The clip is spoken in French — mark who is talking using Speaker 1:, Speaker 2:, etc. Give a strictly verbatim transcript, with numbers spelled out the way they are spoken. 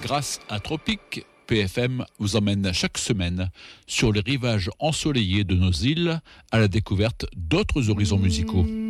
Speaker 1: Grâce à Tropique, P F M vous emmène chaque semaine sur les rivages ensoleillés de nos îles à la découverte d'autres horizons musicaux.